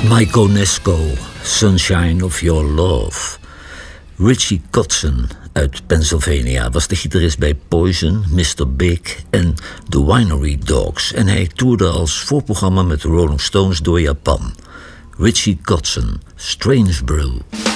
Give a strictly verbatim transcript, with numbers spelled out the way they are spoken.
Mike Onesco, Sunshine of Your Love. Richie Kotzen uit Pennsylvania was de gitarist bij Poison, mister Big en The Winery Dogs. En hij toerde als voorprogramma met de Rolling Stones door Japan. Richie Kotzen, Strange Brew.